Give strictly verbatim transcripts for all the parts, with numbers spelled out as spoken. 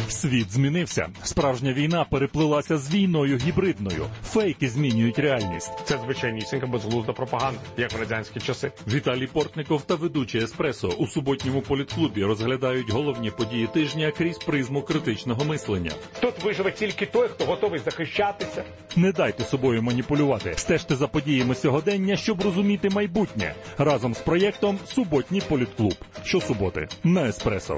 Світ змінився. Справжня війна переплилася з війною гібридною. Фейки змінюють реальність. Це звичайнісінька безглузда пропаганда, як в радянські часи. Віталій Портников та ведучий «Еспресо» у суботньому політклубі розглядають головні події тижня крізь призму критичного мислення. Тут виживе тільки той, хто готовий захищатися. Не дайте собою маніпулювати. Стежте за подіями сьогодення, щоб розуміти майбутнє. Разом з проєктом «Суботній політклуб». Щосуботи на «Еспресо».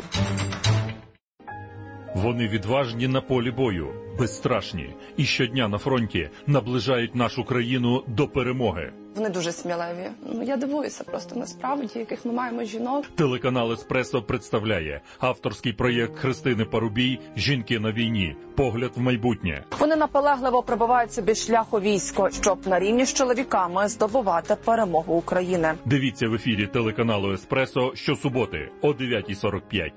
Вони відважні на полі бою, безстрашні і щодня на фронті наближають нашу країну до перемоги. Вони дуже сміливі. Ну, я дивуюся просто насправді, яких ми маємо жінок. Телеканал «Еспресо» представляє авторський проєкт Христини Парубій «Жінки на війні. Погляд в майбутнє». Вони наполегливо пробивають собі шлях у військо, щоб на рівні з чоловіками здобувати перемогу України. Дивіться в ефірі телеканалу «Еспресо» щосуботи о дев'ятій сорок п'ять.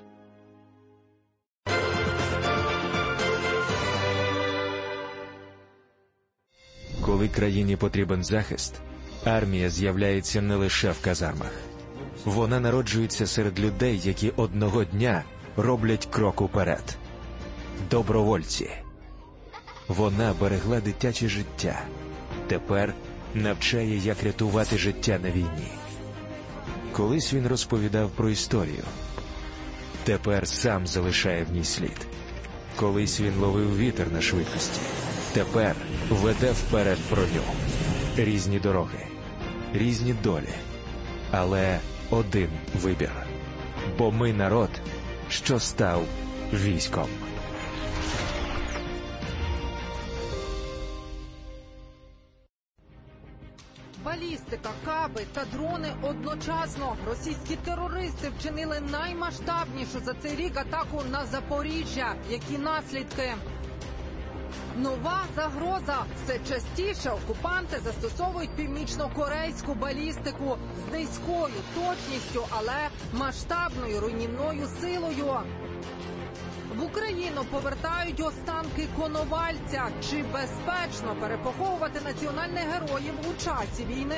Коли країні потрібен захист, армія з'являється не лише в казармах. Вона народжується серед людей, які одного дня роблять крок уперед. Добровольці. Вона берегла дитяче життя. Тепер навчає, як рятувати життя на війні. Колись він розповідав про історію. Тепер сам залишає в ній слід. Колись він ловив вітер на швидкості. Тепер веде вперед броню. Різні дороги, різні долі, але один вибір. Бо ми народ, що став військом. Балістика, каби та дрони одночасно. Російські терористи вчинили наймасштабнішу за цей рік атаку на Запоріжжя. Які наслідки? Нова загроза. Все частіше окупанти застосовують північно-корейську балістику з низькою точністю, але масштабною руйнівною силою. В Україну повертають останки Коновальця. Чи безпечно перепоховувати національних героїв у часі війни?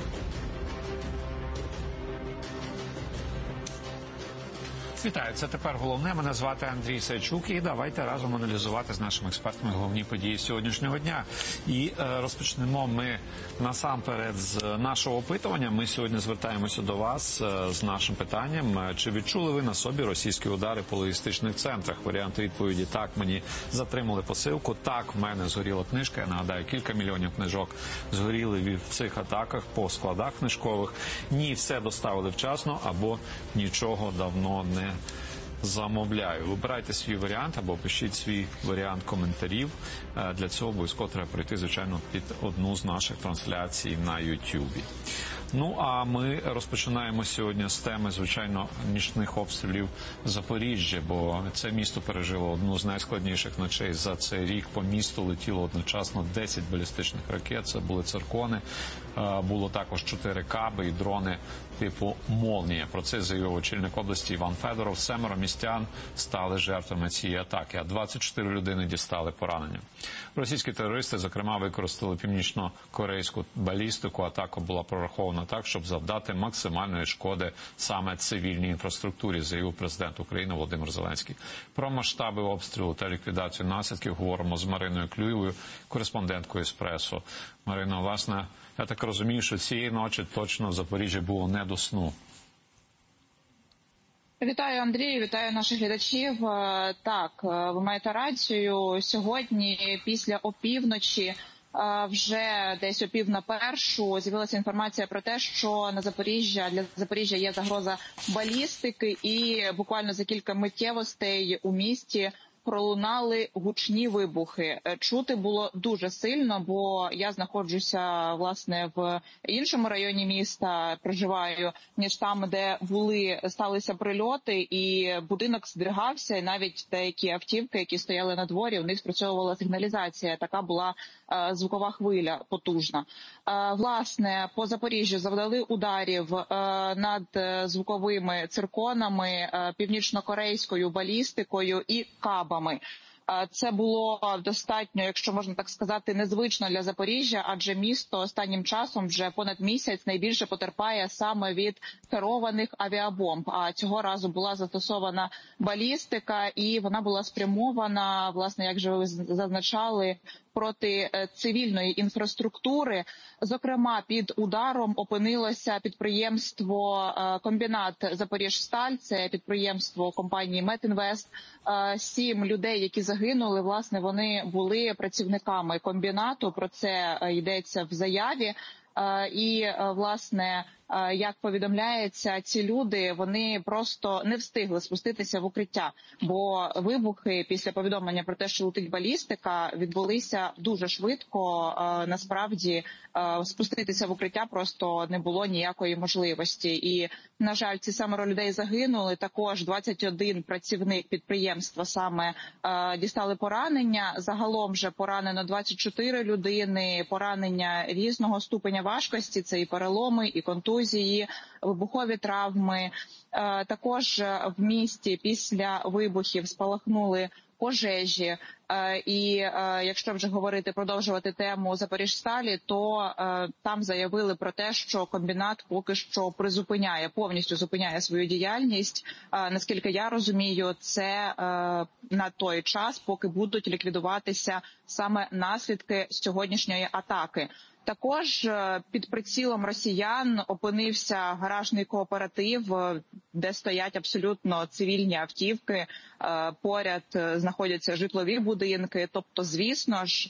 Вітаю, це тепер головне. Мене звати Андрій Сайчук, і давайте разом аналізувати з нашими експертами головні події сьогоднішнього дня. І е, розпочнемо ми насамперед з нашого опитування. Ми сьогодні звертаємося до вас е, з нашим питанням. Чи відчули ви на собі російські удари по логістичних центрах? Варіанти відповіді: так, мені затримали посилку, так, в мене згоріла книжка. Я нагадаю, кілька мільйонів книжок згоріли в цих атаках по складах книжкових. Ні, все доставили вчасно, або нічого давно не замовляю. Вибирайте свій варіант або пишіть свій варіант коментарів. Для цього обов'язково треба прийти, звичайно, під одну з наших трансляцій на Ютубі. Ну, а ми розпочинаємо сьогодні з теми, звичайно, нічних обстрілів Запоріжжя, бо це місто пережило одну з найскладніших ночей за цей рік. По місту летіло одночасно десять балістичних ракет, це були циркони, було також чотири каби і дрони типу «Молнія». Про це заявив очільник області Іван Федоров. Семеро містян стали жертвами цієї атаки, а двадцять чотири людини дістали поранення. Російські терористи, зокрема, використали північно-корейську балістику. Атака була прорахована так, щоб завдати максимальної шкоди саме цивільній інфраструктурі, заявив президент України Володимир Зеленський. Про масштаби обстрілу та ліквідацію наслідків говоримо з Мариною Клюєвою, кореспонденткою «Еспресо». Марино, власне, я так розумію, що цієї ночі точно в Запоріжжі було не до сну. Вітаю, Андрію, вітаю наших глядачів. Так, ви маєте рацію. Сьогодні після опівночі, вже десь о пів на першу, з'явилася інформація про те, що на Запоріжжя, для Запоріжжя є загроза балістики, і буквально за кілька миттєвостей у місті пролунали гучні вибухи. Чути було дуже сильно, бо я знаходжуся, власне, в іншому районі міста, проживаю, ніж там, де були, сталися прильоти, і будинок здригався, і навіть деякі автівки, які стояли на дворі, у них спрацьовувала сигналізація. Така була е, звукова хвиля потужна. Е, власне, по Запоріжжю завдали ударів е, над звуковими цирконами, е, північно-корейською балістикою і кабами. Це було достатньо, якщо можна так сказати, незвично для Запоріжжя, адже місто останнім часом вже понад місяць найбільше потерпає саме від керованих авіабомб. А цього разу була застосована балістика, і вона була спрямована, власне, як же ви зазначали, проти цивільної інфраструктури. Зокрема, під ударом опинилося підприємство комбінат «Запоріжсталь», це підприємство компанії «Метінвест». Сім людей, які загинули, власне, вони були працівниками комбінату, про це йдеться в заяві. І, власне, як повідомляється, ці люди, вони просто не встигли спуститися в укриття, бо вибухи після повідомлення про те, що летить балістика, відбулися дуже швидко. Насправді, спуститися в укриття просто не було ніякої можливості. І, на жаль, ці семеро людей загинули. Також двадцять один працівник підприємства саме дістали поранення. Загалом же поранено двадцять чотири людини, поранення різного ступеня важкості, це і переломи, і контузії, вибухові травми. Також в місті після вибухів спалахнули пожежі. І якщо вже говорити, продовжувати тему Запоріжсталі, то там заявили про те, що комбінат поки що призупиняє, повністю зупиняє свою діяльність. Наскільки я розумію, це на той час, поки будуть ліквідуватися саме наслідки сьогоднішньої атаки. Також під прицілом росіян опинився гаражний кооператив, де стоять абсолютно цивільні автівки, поряд знаходяться житлові будинки. Тобто, звісно ж,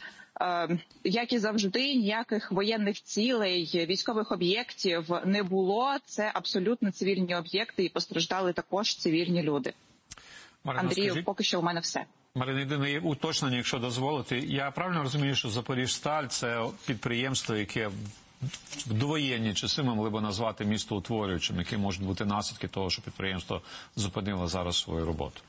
як і завжди, ніяких воєнних цілей, військових об'єктів не було. Це абсолютно цивільні об'єкти, і постраждали також цивільні люди. Марина, Андрію, скажіть... поки що у мене все. Марина, єдине уточнення, якщо дозволити. Я правильно розумію, що Запоріжсталь – це підприємство, яке в довоєнні часи ми могли б назвати містоутворюючим, які можуть бути наслідки того, що підприємство зупинило зараз свою роботу?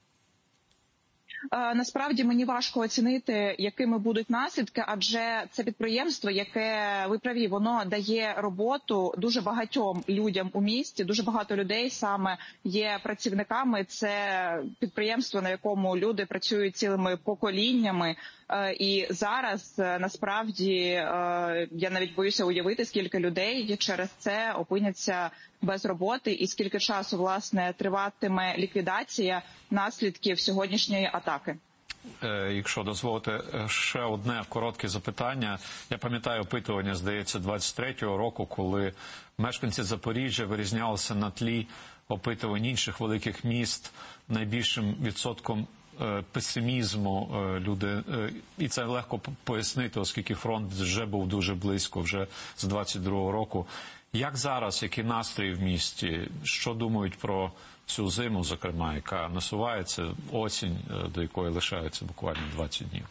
Насправді мені важко оцінити, якими будуть наслідки, адже це підприємство, яке, ви праві, воно дає роботу дуже багатьом людям у місті, дуже багато людей саме є працівниками. Це підприємство, на якому люди працюють цілими поколіннями. І зараз, насправді, я навіть боюся уявити, скільки людей через це опиняться без роботи і скільки часу, власне, триватиме ліквідація наслідків сьогоднішньої атаки. Якщо дозволите, ще одне коротке запитання. Я пам'ятаю опитування, здається, двадцять третього року, коли мешканці Запоріжжя вирізнялися на тлі опитувань інших великих міст найбільшим відсотком песимізму люди, і це легко пояснити, оскільки фронт вже був дуже близько, вже з двадцять другого року. Як зараз, які настрої в місті, що думають про цю зиму, зокрема, яка насувається, осінь, до якої лишається буквально двадцять днів?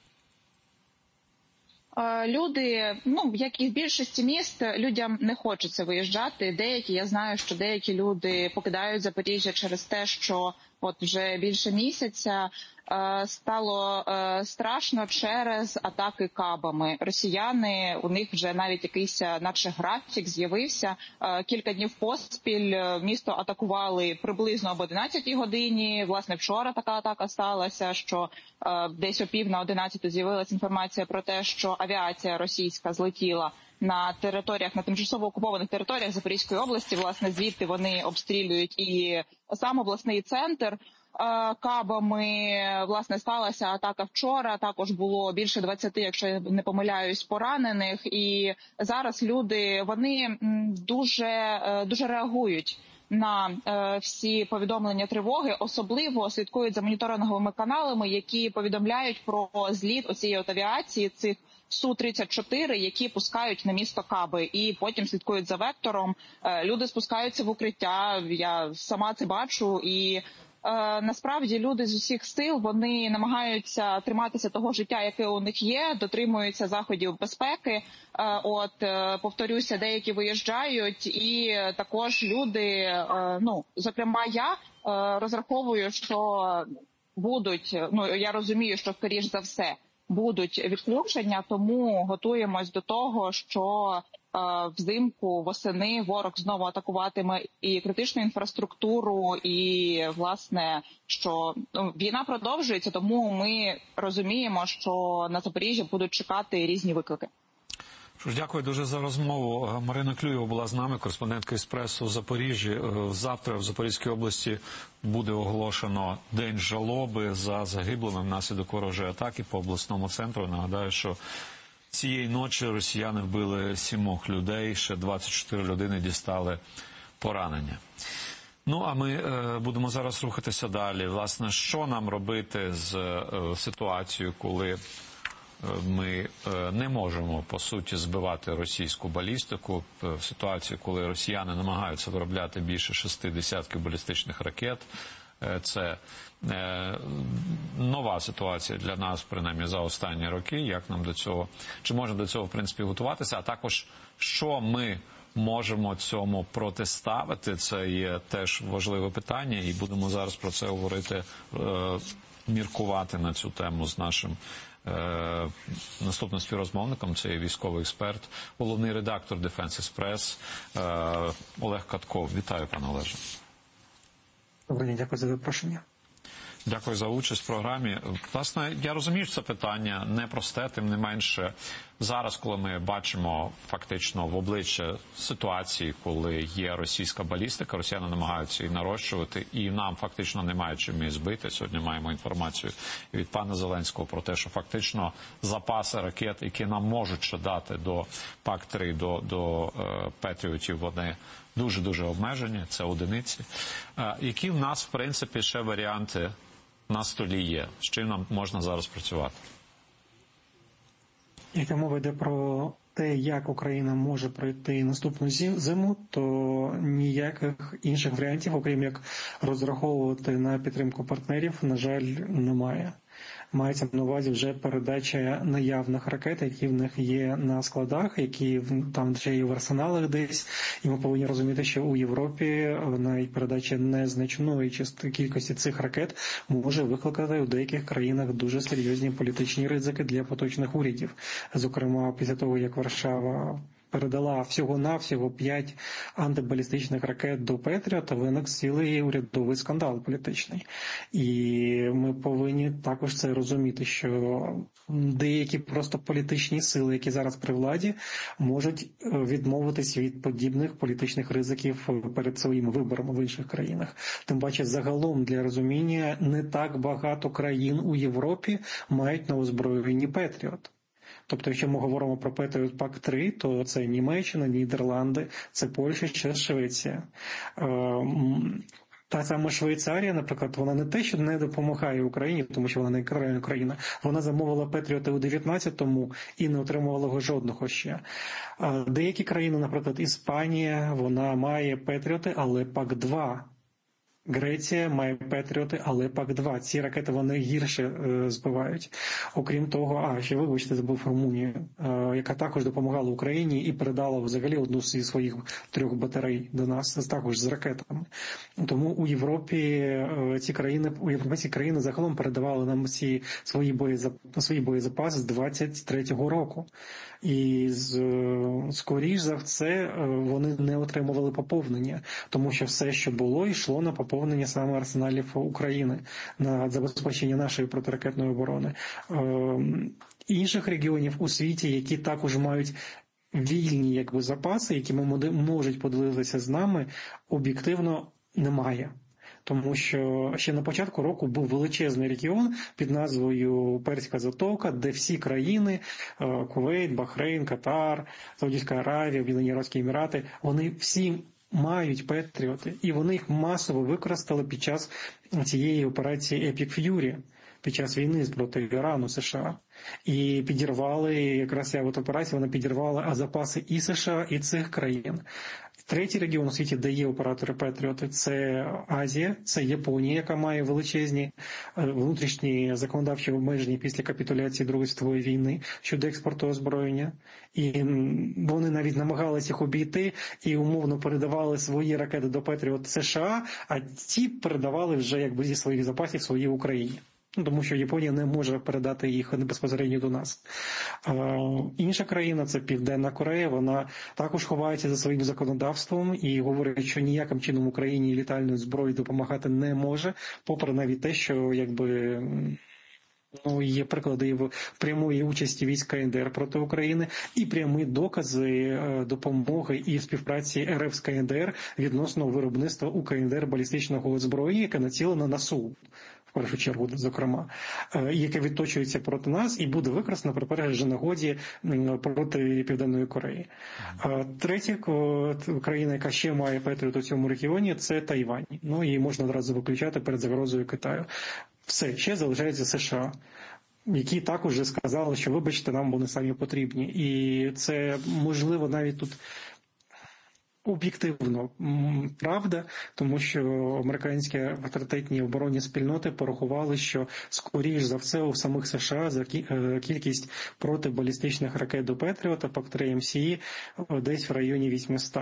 Люди, ну, як і в більшості міст, людям не хочеться виїжджати. Деякі, я знаю, що деякі люди покидають Запоріжжя через те, що от вже більше місяця стало страшно через атаки кабами. Росіяни, у них вже навіть якийсь наче графік з'явився. Кілька днів поспіль місто атакували приблизно об одинадцятій годині. Власне, вчора така атака сталася, що десь о пів на одинадцяту з'явилася інформація про те, що авіація російська злетіла на територіях, на тимчасово окупованих територіях Запорізької області. Власне, звідти вони обстрілюють і сам обласний центр кабами. Власне, сталася атака вчора, також було більше двадцяти, якщо я не помиляюсь, поранених. І зараз люди, вони дуже, дуже реагують на е, всі повідомлення тривоги, особливо слідкують за моніторинговими каналами, які повідомляють про зліт оцієї от авіації, цих Су тридцять чотири, які пускають на місто каби, і потім слідкують за вектором. Е, люди спускаються в укриття, я сама це бачу, і насправді люди з усіх сил, вони намагаються триматися того життя, яке у них є, дотримуються заходів безпеки. От, повторюся, деякі виїжджають, і також люди, ну, зокрема, я розраховую, що будуть, ну, я розумію, що, скоріш за все, будуть відключення, тому готуємось до того, що взимку, восени ворог знову атакуватиме і критичну інфраструктуру, і, власне, що ну, війна продовжується, тому ми розуміємо, що на Запоріжжі будуть чекати різні виклики. Що ж, дякую дуже за розмову. Марина Клюєва була з нами, кореспондентка «Еспресо» в Запоріжжі. Завтра в Запорізькій області буде оголошено День жалоби за загиблими внаслідок ворожої атаки по обласному центру. Нагадаю, що цієї ночі росіяни вбили сімох людей, ще двадцять чотири людини дістали поранення. Ну, а ми е, будемо зараз рухатися далі. Власне, що нам робити з е, ситуацією, коли ми не можемо, по суті, збивати російську балістику в ситуації, коли росіяни намагаються виробляти більше шести десятків балістичних ракет. Це нова ситуація для нас, принаймні, за останні роки. Як нам до цього, чи можна до цього, в принципі, готуватися? А також, що ми можемо цьому протиставити? Це є теж важливе питання, і будемо зараз про це говорити, міркувати на цю тему з нашим Е, наступним співрозмовником. Це є військовий експерт, головний редактор Defense Express е, Олег Катков. Вітаю, пане Олеже. Добрий день, дякую за запрошення. Дякую за участь в програмі. Власне, я розумію, що це питання непросте, тим не менше, зараз, коли ми бачимо фактично в обличчя ситуації, коли є російська балістика, росіяни намагаються її нарощувати, і нам фактично немає чим її збити. Сьогодні маємо інформацію від пана Зеленського про те, що фактично запаси ракет, які нам можуть ще дати до пак три, до, до е, Петріотів, вони дуже-дуже обмежені, це одиниці. Е, які в нас, в принципі, ще варіанти на столі є? З чим нам можна зараз працювати? Якщо мова йде про те, як Україна може пройти наступну зиму, то ніяких інших варіантів, окрім як розраховувати на підтримку партнерів, на жаль, немає. Мається на увазі вже передача наявних ракет, які в них є на складах, які там вже є в арсеналах десь. І ми повинні розуміти, що у Європі навіть передача незначної кількості цих ракет може викликати у деяких країнах дуже серйозні політичні ризики для поточних урядів. Зокрема, після того, як Варшава передала всього-навсього п'ять антибалістичних ракет до Петріота, виник цілий урядовий скандал політичний. І ми повинні також це розуміти, що деякі просто політичні сили, які зараз при владі, можуть відмовитись від подібних політичних ризиків перед своїми виборами в інших країнах. Тим паче, загалом, для розуміння, не так багато країн у Європі мають на озброєнні Петріот. Тобто, якщо ми говоримо про Петріот пак три, то це Німеччина, Нідерланди, це Польща, ще Швеція. Та сама Швейцарія, наприклад, вона не те, що не допомагає Україні, тому що вона не крайня країна, вона замовила Петріоти у дев'ятнадцятому і не отримувала жодного ще. Деякі країни, наприклад, Іспанія, вона має Петріоти, але пак два. Греція має Петріоти, але пак два. Ці ракети вони гірше е, збивають. Окрім того, а ще вибачте, забув Румунію, е, яка також допомагала Україні і передала взагалі одну зі своїх трьох батарей до нас, також з ракетами. Тому у Європі е, ці країни, у європейські країни загалом передавали нам ці свої боєзапаси, свої боєзапаси з двадцять третього року. І з, скоріш за все вони не отримували поповнення, тому що все, що було, йшло на поповнення саме арсеналів України, на забезпечення нашої протиракетної оборони. Е, інших регіонів у світі, які також мають вільні якби запаси, які можуть поділитися з нами, об'єктивно немає. Тому що ще на початку року був величезний регіон під назвою Перська затока, де всі країни – Кувейт, Бахрейн, Катар, Саудівська Аравія, Об'єднані Арабські Емірати – вони всі мають Петріоти, і вони їх масово використали під час цієї операції Epic Fury, під час війни проти Ірану, США. І підірвали, якраз ця от операція, вона підірвала запаси і США, і цих країн. Третій регіон у світі, де є оператори Петріоти, це Азія, це Японія, яка має величезні внутрішні законодавчі обмеження після капітуляції Другої світової війни щодо експорту озброєння. І вони навіть намагалися їх обійти і умовно передавали свої ракети до Петріот США, а ті передавали вже якби зі своїх запасів своїй Україні. тому що Японія не може передати їх безпосередньо до нас. А, інша країна, це Південна Корея, вона також ховається за своїм законодавством і говорить, що ніяким чином Україні літальною зброєю допомагати не може, попри навіть те, що якби... Ну, є приклади прямої участі військ КНДР проти України і прямі докази допомоги і співпраці РФ з КНДР відносно виробництва у КНДР балістичного озброєння, яке націлено на Сеул, в першу чергу, зокрема, яке відточується проти нас і буде використано при першій нагоді проти Південної Кореї. Третя країна, яка ще має Петріот у цьому регіоні, це Тайвань. Ну, її можна одразу виключати перед загрозою Китаю. Все, ще залишається США, які також вже сказали, що, вибачте, нам вони самі потрібні. І це, можливо, навіть тут об'єктивно правда, тому що американські авторитетні оборонні спільноти порахували, що, скоріш за все, у самих США за кількість протибалістичних ракет до Петріота, пак три ем сі і, десь в районі вісімсот.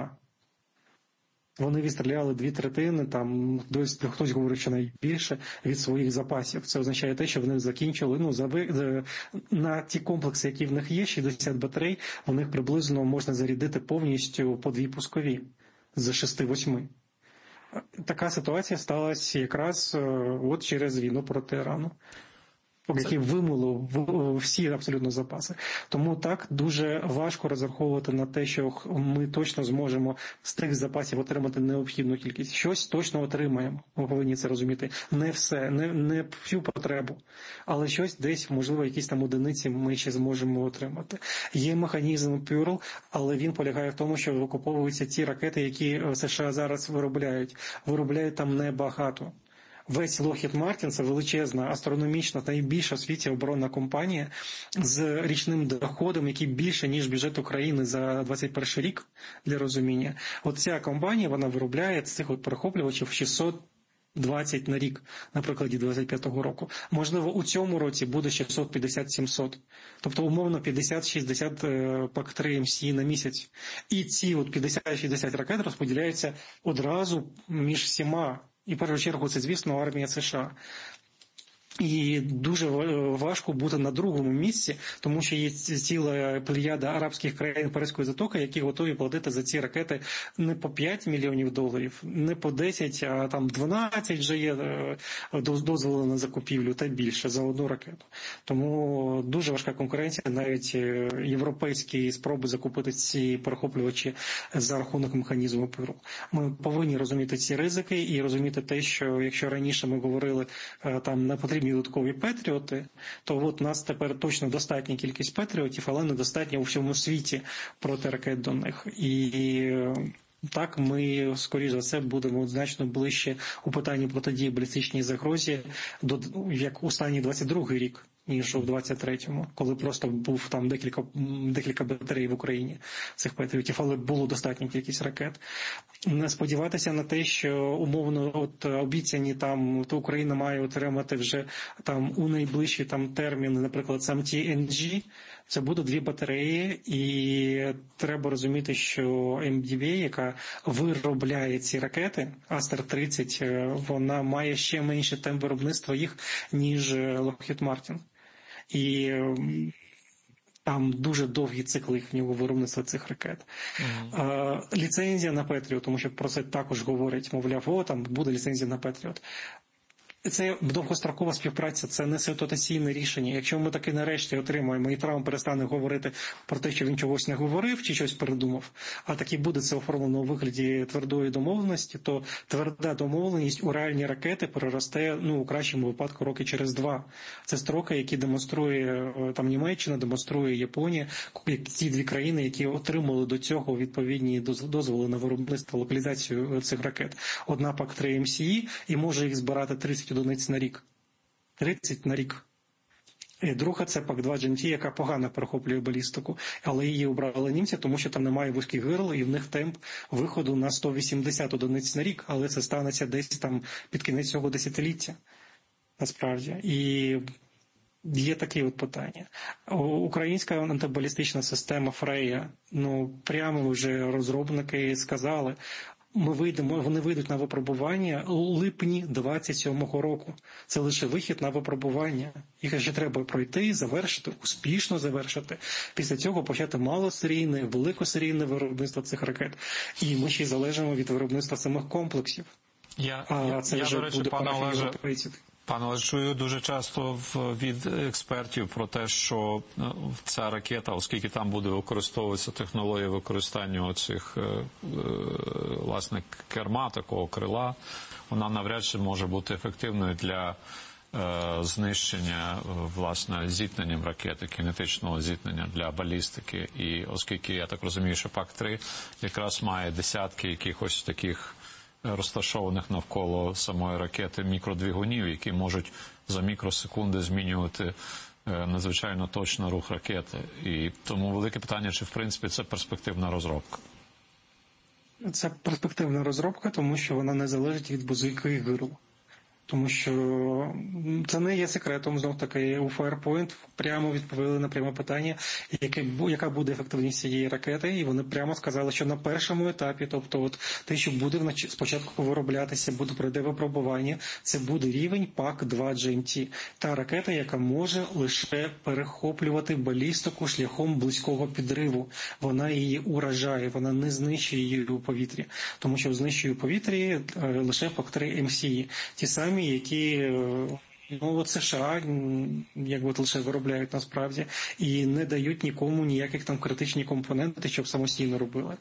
Вони відстріляли дві третини, там хтось говорить, що навіть більше, від своїх запасів. Це означає те, що вони закінчили, ну, за, на ті комплекси, які в них є, шістдесят батарей, у них приблизно можна зарядити повністю по дві пускові з шести-восьми. Така ситуація сталася якраз от через війну проти Ірану, який вимулив всі абсолютно запаси. Тому так дуже важко розраховувати на те, що ми точно зможемо з тих запасів отримати необхідну кількість. Щось точно отримаємо. Ми повинні це розуміти. Не все, не, не всю потребу, але щось десь, можливо, якісь там одиниці ми ще зможемо отримати. Є механізм Пюрл, але він полягає в тому, що викуповуються ті ракети, які США зараз виробляють. Виробляють там небагато. Весь Lockheed Martin – це величезна, астрономічна, найбільша в світі оборонна компанія з річним доходом, який більше, ніж бюджет України за двадцять перший рік, для розуміння. От ця компанія, вона виробляє цих от перехоплювачів шістсот двадцять на рік, на прикладі двадцять п'ятого року. Можливо, у цьому році буде шістсот п'ятдесят - сімсот. Тобто, умовно, п'ятдесят-шістдесят пак три ем сі на місяць. І ці от п'ятдесят-шістдесят ракет розподіляються одразу між всіма. І в першу чергу це, звісно, армія США. І дуже важко бути на другому місці, тому що є ціла плеяда арабських країн Перської затоки, які готові платити за ці ракети не по п'ять мільйонів доларів, не по десять, а там дванадцять вже є дозволи на закупівлю та більше за одну ракету. Тому дуже важка конкуренція, навіть європейські спроби закупити ці перехоплювачі за рахунок механізму Пюрл. Ми повинні розуміти ці ризики і розуміти те, що якщо раніше ми говорили, там не потрібно додаткові патріоти, то от у нас тепер точно достатня кількість патріотів, але недостатньо у всьому світі протиракет до них. І так ми, скоріш за все, будемо значно ближче у питанні протидії балістичній загрозі, до, як останній двадцять другий рік, ніж у двадцять третьому, коли просто був там декілька, декілька батарей в Україні цих патріотів, але було достатня кількість ракет. Не сподіватися на те, що умовно от обіцяні там, то Україна має отримати вже там у найближчий там термін, наприклад, сам ті ен джі, це будуть дві батареї, і треба розуміти, що ем ді бі, яка виробляє ці ракети, Астер тридцять, вона має ще менше темп виробництва їх, ніж Lockheed Martin. І там дуже довгі цикли їхнього виробництва цих ракет. Mm-hmm. А, ліцензія на Петріот, тому що про це також говорять, мовляв, о, там буде ліцензія на Петріот. Це довгострокова співпраця, це не ситуаційне рішення. Якщо ми таки нарешті отримаємо, і Трамп перестане говорити про те, що він чогось не говорив чи щось передумав, а таки буде це оформлено у вигляді твердої домовленості, то тверда домовленість у реальні ракети переросте, ну, у кращому випадку, роки через два. Це строки, які демонструє там Німеччина, демонструє Японія, ті дві країни, які отримали до цього відповідні дозволи на виробництво, локалізацію цих ракет. Одна пак три ем сі і, і може їх збирати тридцять одиниць на рік. тридцять на рік. І друга – це пак два джі ен ті, яка погано перехоплює балістику. Але її обрали німці, тому що там немає вузьких гирл, і в них темп виходу на сто вісімдесят одиниць на рік. Але це станеться десь там під кінець цього десятиліття. Насправді. І є такі от питання. Українська антибалістична система Фрея, ну, прямо вже розробники сказали, ми вийдемо, вони вийдуть на випробування у липні двадцять сьомого року. Це лише вихід на випробування. Їх ще треба пройти, завершити, успішно завершити. Після цього почати малосерійне, великосерійне виробництво цих ракет. І ми ще й залежимо від виробництва самих комплексів. Я, а я, це я вже до речі, буде пане Олеже, Пане Олеже, чую дуже часто від експертів про те, що ця ракета, оскільки там буде використовуватися технологія використання оцих, власне, керма, такого крила, вона навряд чи може бути ефективною для знищення, власне, зіткненням ракети, кінетичного зіткнення для балістики. І оскільки, я так розумію, що пак три якраз має десятки якихось таких розташованих навколо самої ракети мікродвигунів, які можуть за мікросекунди змінювати надзвичайно точно рух ракети. І тому велике питання, чи в принципі це перспективна розробка. Це перспективна розробка, тому що вона не залежить від будь-яких гиру. Тому що це не є секретом, знов таки у Firepoint прямо відповіли на пряме питання, яке, яка буде ефективність цієї ракети, і вони прямо сказали, що на першому етапі, тобто от те, що буде спочатку вироблятися, буде пройде випробування, це буде рівень пак два джі ем ті. Та ракета, яка може лише перехоплювати балістику шляхом близького підриву. Вона її уражає, вона не знищує її у повітрі, тому що знищує у повітрі лише пак три ем сі. Ті самі, які, ну, от США, як от лише виробляють насправді, і не дають нікому ніяких там критичні компоненти, щоб самостійно робили.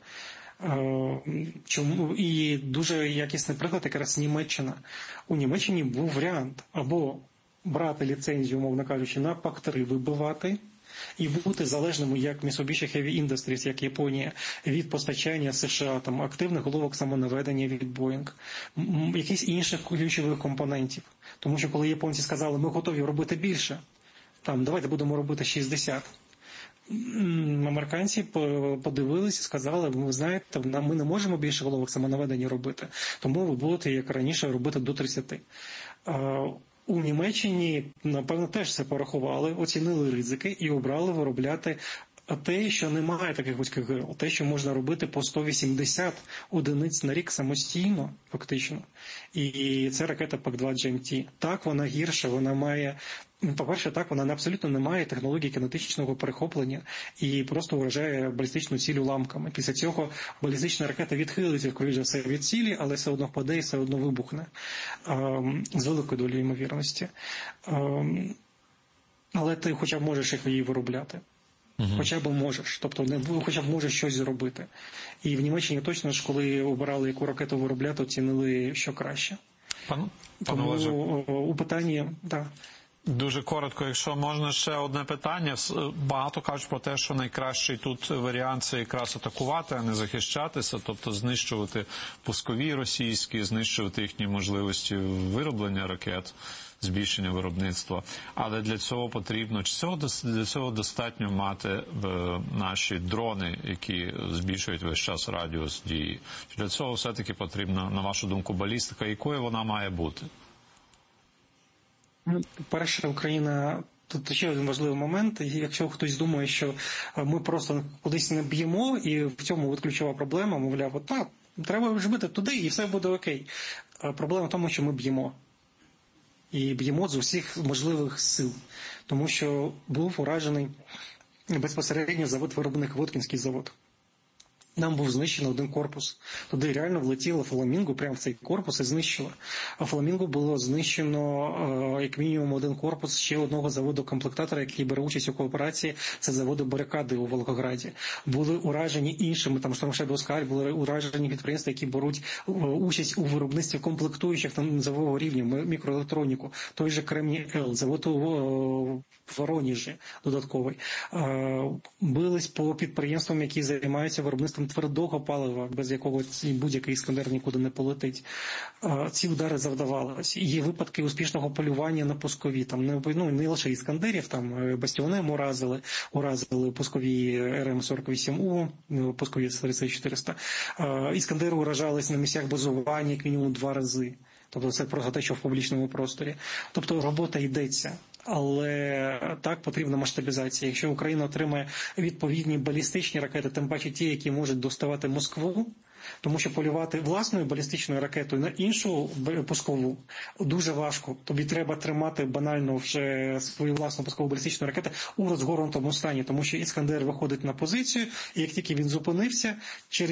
Чому? І дуже якісний приклад якраз Німеччина. У Німеччині був варіант або брати ліцензію, умовно кажучи, на пак три вибивати, і бути залежними, як Mitsubishi Heavy Industries, як Японія, від постачання США, там, активних головок самонаведення від Boeing, якихось інших ключових компонентів. Тому що коли японці сказали, ми готові робити більше, там, давайте будемо робити шістдесят. Американці подивилися і сказали, ви знаєте, ми не можемо більше головок самонаведення робити, тому ви будете, як раніше, робити до тридцяти. У Німеччині, напевно, теж це порахували, оцінили ризики і обрали виробляти те, що немає таких вузьких гирл, те, що можна робити по сто вісімдесят одиниць на рік самостійно, фактично. І це ракета пак два джі ем ті. Так, вона гірша, вона має, по-перше, так, вона абсолютно не має технології кінетичного перехоплення і просто вражає балістичну ціль уламками. Після цього балістична ракета відхилиться, скоріше за все, від цілі, але все одно впаде і все одно вибухне. З великою долею ймовірності. Але ти хоча б можеш її виробляти. Угу. Хоча б можеш, тобто не хоча б можеш щось зробити. І в Німеччині точно ж, коли обирали, яку ракету виробляти, оцінили, що краще. Пан, Тому Олеже, у питанні, так. Дуже коротко, якщо можна, ще одне питання. Багато кажуть про те, що найкращий тут варіант – це якраз атакувати, а не захищатися, тобто знищувати пускові російські, знищувати їхні можливості вироблення ракет, збільшення виробництва. Але для цього потрібно, чи цього, для цього достатньо мати наші дрони, які збільшують весь час радіус дії? Чи для цього все-таки потрібна, на вашу думку, балістика? Якою вона має бути? Перша Україна, тут ще один важливий момент, якщо хтось думає, що ми просто кудись не б'ємо, і в цьому от ключова проблема, мовляв, от так, треба ж бити туди, і все буде окей. Проблема в тому, що ми б'ємо. І б'ємо з усіх можливих сил, тому що був уражений безпосередньо завод виробник, Воткінський завод. Нам був знищено один корпус. Туди реально влетіло Фламінго прямо в цей корпус і знищило. А Фламінго було знищено як мінімум один корпус ще одного заводу-комплектатора, який бере участь у кооперації. Це заводи Барикади у Волгограді. Були уражені іншими, там Штормшедоу Скаль, були уражені підприємства, які беруть участь у виробництві комплектуючих на низового рівня, мікроелектроніку. Той же Кремній Л, завод у Воронежі додатковий. Бились по підприємствам, які займаються виробництвом твердого палива, без якого будь-який іскандер нікуди не полетить. Ці удари завдавалися. Є випадки успішного полювання на пускові. Там не, ну, не лише іскандерів, там бастіонем уразили, уразили пускові Ер Ем сорок вісім У, пускові тридцять чотириста. Іскандери уражались на місцях базування як мінімум два рази. Тобто це просто те, що в публічному просторі. Тобто робота йдеться. Але так, потрібна масштабізація. Якщо Україна отримає відповідні балістичні ракети, тим паче ті, які можуть доставати Москву, Тому що полювати власною балістичною ракетою на іншу пускову дуже важко. Тобі треба тримати банально вже свою власну пускову балістичну ракету у розгорнутому стані, тому що Іскандер виходить на позицію, і як тільки він зупинився, через